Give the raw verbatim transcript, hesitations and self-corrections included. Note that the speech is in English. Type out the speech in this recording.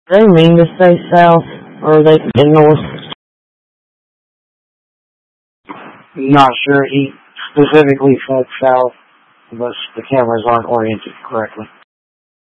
They mean to say south, or they say north. Not sure. He specifically said south, but the cameras aren't oriented correctly.